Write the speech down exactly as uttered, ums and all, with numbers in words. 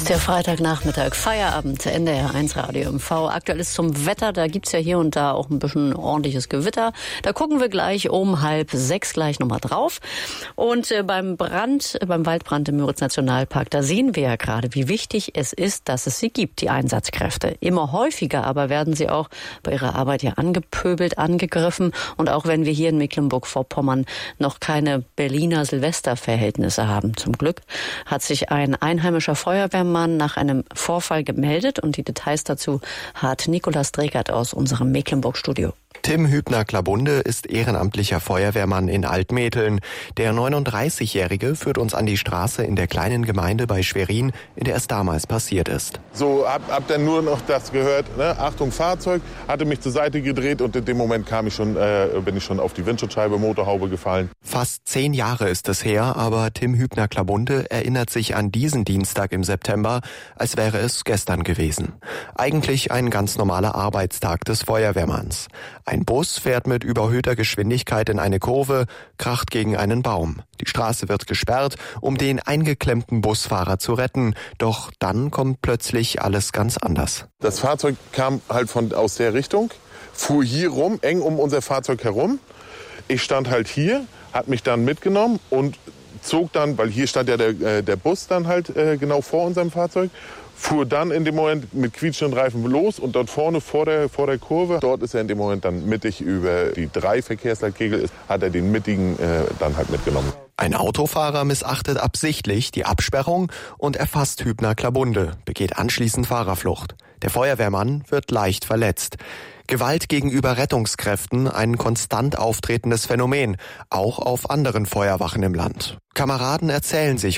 Der Freitagnachmittag, Feierabend, N D R eins Radio M V. Aktuell ist zum Wetter, da gibt's ja hier und da auch ein bisschen ordentliches Gewitter. Da gucken wir gleich um halb sechs gleich nochmal drauf. Und äh, beim Brand, beim Waldbrand im Müritz-Nationalpark, da sehen wir ja gerade, wie wichtig es ist, dass es sie gibt, die Einsatzkräfte. Immer häufiger aber werden sie auch bei ihrer Arbeit ja angepöbelt, angegriffen. Und auch wenn wir hier in Mecklenburg-Vorpommern noch keine Berliner Silvesterverhältnisse haben, zum Glück, hat sich ein einheimischer Feuerwehrmann nach einem Vorfall gemeldet, und die Details dazu hat Nikolaus Dregert aus unserem Mecklenburg-Studio. Tim Hübner-Klabunde ist ehrenamtlicher Feuerwehrmann in Altmetheln. Der neununddreißigjährige führt uns an die Straße in der kleinen Gemeinde bei Schwerin, in der es damals passiert ist. So, hab, hab dann nur noch das gehört, ne? Achtung Fahrzeug, hatte mich zur Seite gedreht, und in dem Moment kam ich schon, äh, bin ich schon auf die Windschutzscheibe, Motorhaube gefallen. Fast zehn Jahre ist es her, aber Tim Hübner-Klabunde erinnert sich an diesen Dienstag im September, als wäre es gestern gewesen. Eigentlich ein ganz normaler Arbeitstag des Feuerwehrmanns. Ein Bus fährt mit überhöhter Geschwindigkeit in eine Kurve, kracht gegen einen Baum. Die Straße wird gesperrt, um den eingeklemmten Busfahrer zu retten. Doch dann kommt plötzlich alles ganz anders. Das Fahrzeug kam halt von aus der Richtung, fuhr hier rum, eng um unser Fahrzeug herum. Ich stand halt hier, hat mich dann mitgenommen und zog dann, weil hier stand ja der, äh, der Bus dann halt äh, genau vor unserem Fahrzeug, fuhr dann in dem Moment mit quietschenden Reifen los, und dort vorne vor der, vor der Kurve, dort ist er in dem Moment dann mittig über die drei Verkehrsleitkegel, hat er den mittigen äh, dann halt mitgenommen. Ein Autofahrer missachtet absichtlich die Absperrung und erfasst Hübner-Klabunde, begeht anschließend Fahrerflucht. Der Feuerwehrmann wird leicht verletzt. Gewalt gegenüber Rettungskräften, ein konstant auftretendes Phänomen, auch auf anderen Feuerwachen im Land. Kameraden erzählen sich